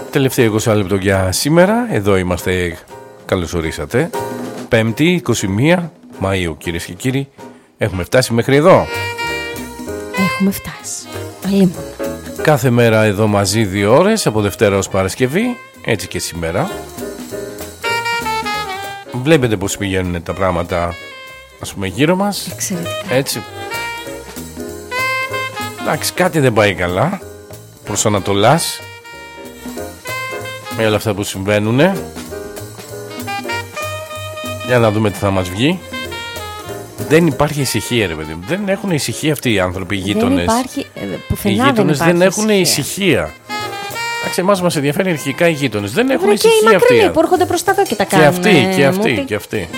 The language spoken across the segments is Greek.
Τελευταίο 20 λεπτό για σήμερα. Εδώ είμαστε. Καλώς ορίσατε. 5η 21 Μαΐου, κυρίες και κύριοι. Έχουμε φτάσει μέχρι εδώ. Έχουμε φτάσει. Αλίμονα. Κάθε μέρα εδώ μαζί 2 ώρες, από Δευτέρα ως Παρασκευή. Έτσι και σήμερα. Βλέπετε πως πηγαίνουν τα πράγματα, ας πούμε, γύρω μας. Εξαιρετικά. Έτσι. Εντάξει, κάτι δεν πάει καλά προς Ανατολάς, με όλα αυτά που συμβαίνουνε. Για να δούμε τι θα μας βγει. Δεν υπάρχει ησυχία, ρε παιδί μου. Δεν έχουν ησυχία αυτοί οι άνθρωποι, οι γείτονες. Δεν υπάρχει, πουθενά οι γείτονες δεν έχουν ησυχία. Εντάξει, εμάς μας ενδιαφέρει αρχικά οι γείτονες. Δεν έχουν ησυχία αυτοί. Και οι αυτοί. μακρινοί που έρχονται προς τα εδώ και τα κάνουν. Και αυτοί.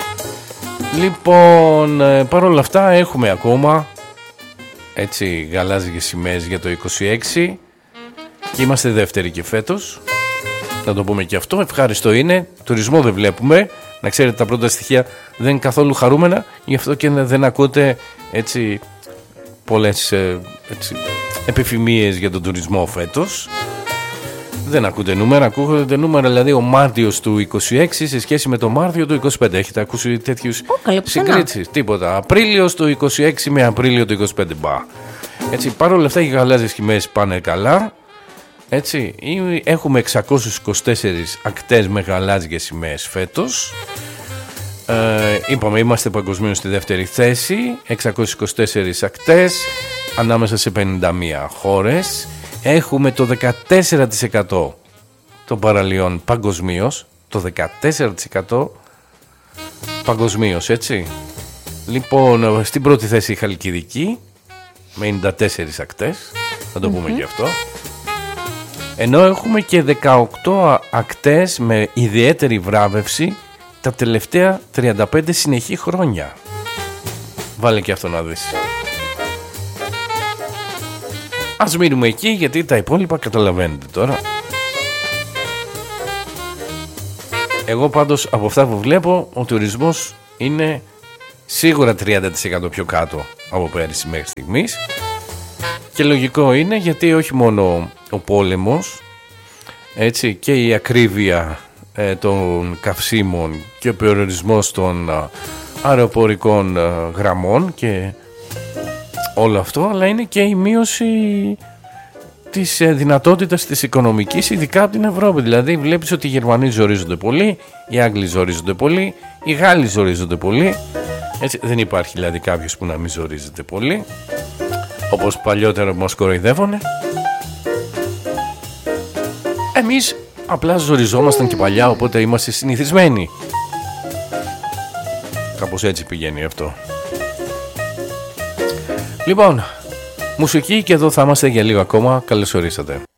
Λοιπόν, παρόλα αυτά έχουμε ακόμα έτσι γαλάζιες σημαίες για το 26 και είμαστε δεύτεροι και φέτος. Να το πούμε και αυτό. Ευχάριστο είναι. Τουρισμό δεν βλέπουμε. Να ξέρετε, τα πρώτα στοιχεία δεν είναι καθόλου χαρούμενα. Γι' αυτό και δεν ακούτε έτσι πολλές επιφημίες για τον τουρισμό φέτος. Δεν ακούτε νούμερα. Ακούτε νούμερα, δηλαδή ο Μάρτιος του 26 σε σχέση με το Μάρτιο του 25. Έχετε ακούσει τέτοιους συγκρίσεις? Τίποτα. Απρίλιος του 26 με Απρίλιο του 25. Μπα. Έτσι, παρόλα αυτά οι γαλάζιες χειμές πάνε καλά. Έτσι, έχουμε 624 ακτές με γαλάζιες σημαίες φέτος. Είπαμε, είμαστε παγκοσμίως στη δεύτερη θέση. 624 ακτές ανάμεσα σε 51 χώρες. Έχουμε το 14% των παραλίων παγκοσμίως. Το 14% παγκοσμίως, έτσι. Λοιπόν, στην πρώτη θέση η Χαλκιδική με 94 ακτές. Θα το πούμε και αυτό. Ενώ έχουμε και 18 ακτές με ιδιαίτερη βράβευση τα τελευταία 35 συνεχή χρόνια. Βάλε και αυτό να δεις. Ας μείνουμε εκεί, γιατί τα υπόλοιπα καταλαβαίνετε τώρα. Εγώ πάντως από αυτά που βλέπω, ο τουρισμός είναι σίγουρα 30% πιο κάτω από πέρυσι μέχρι στιγμής. Και λογικό είναι, γιατί όχι μόνο ο πόλεμος, έτσι, και η ακρίβεια των καυσίμων και ο περιορισμός των αεροπορικών γραμμών και όλο αυτό, αλλά είναι και η μείωση της δυνατότητας της οικονομικής, ειδικά από την Ευρώπη. Δηλαδή βλέπεις ότι οι Γερμανοί ζορίζονται πολύ, οι Άγγλοι ζορίζονται πολύ, οι Γάλλοι ζορίζονται πολύ. Έτσι, δεν υπάρχει δηλαδή κάποιος που να μην ζορίζεται πολύ, όπως παλιότερα μας κοροϊδεύουνε. Εμείς απλά ζοριζόμασταν και παλιά, οπότε είμαστε συνηθισμένοι. Κάπως έτσι πηγαίνει αυτό. Λοιπόν, μουσική, και εδώ θα είμαστε για λίγο ακόμα. Καλώς ορίσατε.